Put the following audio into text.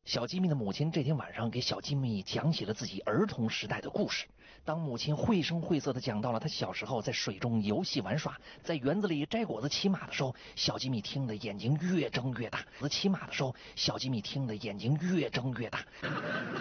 小吉米的母亲这天晚上给小吉米讲起了自己儿童时代的故事。当母亲绘声绘色地讲到了他小时候在水中游戏玩耍，在园子里摘果子骑马的时候，小吉米听得眼睛越睁越大。骑马的时候，小吉米听得眼睛越睁越大。